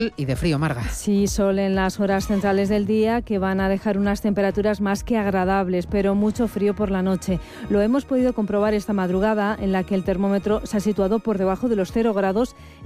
y de frío, Marga. Sí, sol en las horas centrales del día que van a dejar unas temperaturas más que agradables, pero mucho frío por la noche. Lo hemos podido comprobar esta madrugada, en la que el termómetro se ha situado por debajo de los 0 grados